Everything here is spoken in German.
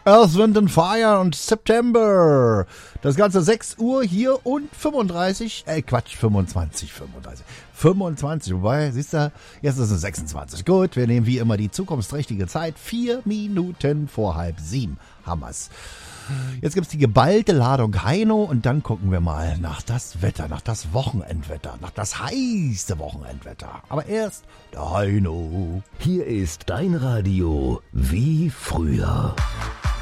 Earth, Wind and Fire und September. Das Ganze 6 Uhr hier und 25, 25, wobei, siehst du, jetzt ist es 26. Gut, wir nehmen wie immer die zukunftsträchtige Zeit. 4 Minuten vor 6:30 haben wir's. Jetzt gibt's die geballte Ladung Heino und dann gucken wir mal nach das Wetter, nach das Wochenendwetter, nach das heiße Wochenendwetter. Aber erst der Heino. Hier ist dein Radio wie früher.